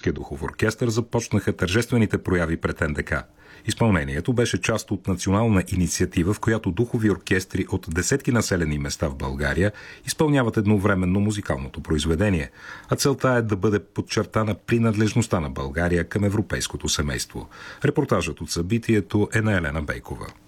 Българския духов оркестър започнаха тържествените прояви пред НДК. Изпълнението беше част от национална инициатива, в която духови оркестри от десетки населени места в България изпълняват едновременно музикалното произведение, а целта е да бъде подчертана принадлежността на България към европейското семейство. Репортажът от събитието е на Елена Бейкова.